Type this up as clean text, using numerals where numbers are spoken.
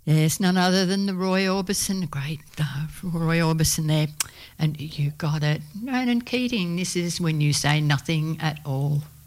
Yes, none other than the Roy Orbison, great Roy Orbison there. And you got it. Ronan Keating, this is when you say nothing at all.